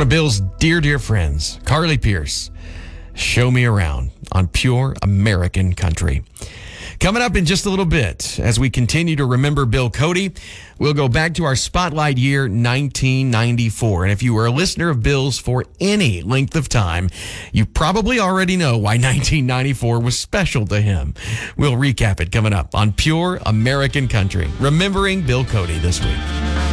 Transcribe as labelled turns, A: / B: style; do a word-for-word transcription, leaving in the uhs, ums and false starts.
A: One of Bill's dear, dear friends, Carly Pearce, Show Me Around on Pure American Country. Coming up in just a little bit, as we continue to remember Bill Cody, we'll go back to our spotlight year, nineteen ninety-four. And if you were a listener of Bill's for any length of time, you probably already know why nineteen ninety-four was special to him. We'll recap it coming up on Pure American Country, remembering Bill Cody this week.